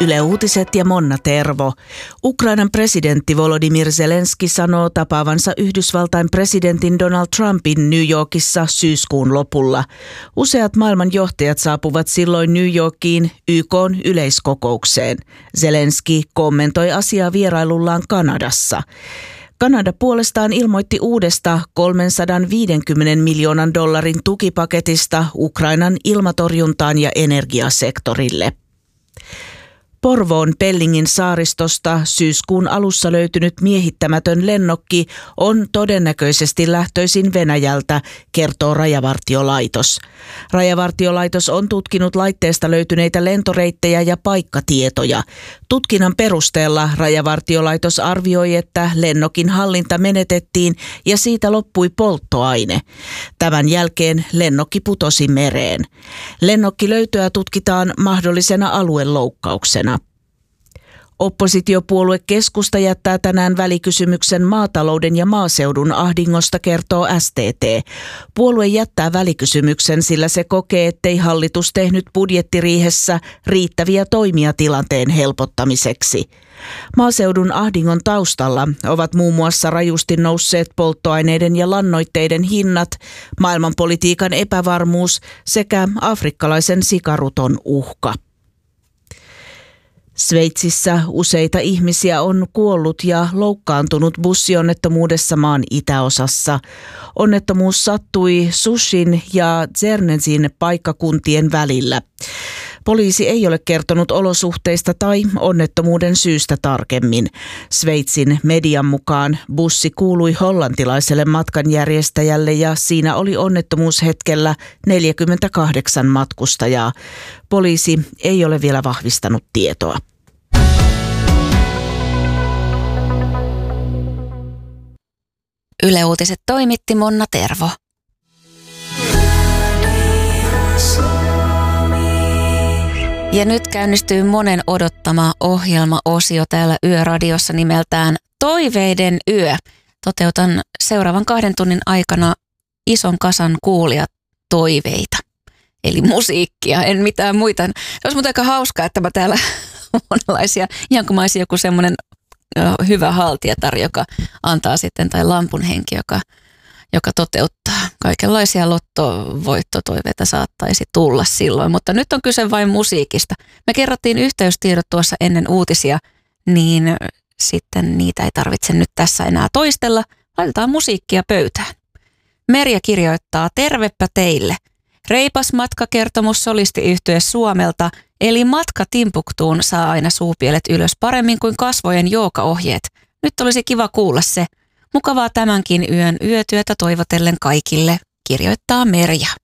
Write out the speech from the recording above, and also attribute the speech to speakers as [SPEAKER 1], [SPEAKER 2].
[SPEAKER 1] Yle Uutiset ja Monna Tervo. Ukrainan presidentti Volodymyr Zelenski sanoo tapaavansa Yhdysvaltain presidentin Donald Trumpin New Yorkissa syyskuun lopulla. Useat maailman johtajat saapuvat silloin New Yorkiin YK:n yleiskokoukseen. Zelenski kommentoi asiaa vierailullaan Kanadassa. Kanada puolestaan ilmoitti uudesta $350 miljoonan tukipaketista Ukrainan ilmatorjuntaan ja energiasektorille. Porvoon Pellingin saaristosta syyskuun alussa löytynyt miehittämätön lennokki on todennäköisesti lähtöisin Venäjältä, kertoo Rajavartiolaitos. Rajavartiolaitos on tutkinut laitteesta löytyneitä lentoreittejä ja paikkatietoja. Tutkinnan perusteella Rajavartiolaitos arvioi, että lennokin hallinta menetettiin ja siitä loppui polttoaine. Tämän jälkeen lennokki putosi mereen. Lennokkilöytöä tutkitaan mahdollisena alueloukkauksena. Oppositiopuolue Keskusta jättää tänään välikysymyksen maatalouden ja maaseudun ahdingosta, kertoo STT. Puolue jättää välikysymyksen, sillä se kokee, ettei hallitus tehnyt budjettiriihessä riittäviä toimia tilanteen helpottamiseksi. Maaseudun ahdingon taustalla ovat muun muassa rajusti nousseet polttoaineiden ja lannoitteiden hinnat, maailmanpolitiikan epävarmuus sekä afrikkalaisen sikaruton uhka. Sveitsissä useita ihmisiä on kuollut ja loukkaantunut bussionnettomuudessa maan itäosassa. Onnettomuus sattui Sushin ja Zernezin paikkakuntien välillä. Poliisi ei ole kertonut olosuhteista tai onnettomuuden syystä tarkemmin. Sveitsin median mukaan bussi kuului hollantilaiselle matkanjärjestäjälle ja siinä oli onnettomuushetkellä 48 matkustajaa. Poliisi ei ole vielä vahvistanut tietoa.
[SPEAKER 2] Yle Uutiset toimitti Monna Tervo. Ja nyt käynnistyy monen odottama ohjelmaosio täällä Yöradiossa nimeltään Toiveiden yö. Toteutan seuraavan 2 tunnin aikana ison kasan kuulijatoiveita. Eli musiikkia, en mitään muita. Se olisi muuten aika hauskaa, että mä täällä monenlaisia, ihan kuin mä olisin joku semmoinen hyvä haltijatar, joka antaa sitten, tai lampun henki, joka toteuttaa. Kaikenlaisia lottovoittotoiveita saattaisi tulla silloin, mutta nyt on kyse vain musiikista. Me kerrottiin yhteystiedot tuossa ennen uutisia, niin sitten niitä ei tarvitse nyt tässä enää toistella. Laitetaan musiikkia pöytään. Merja kirjoittaa, tervepä teille. Reipas matkakertomus solistiyhtye Suomelta, eli matka Timbuktuun saa aina suupielet ylös paremmin kuin kasvojen joogaohjeet. Nyt olisi kiva kuulla se. Mukavaa tämänkin yön yötyötä toivotellen kaikille, kirjoittaa Merja.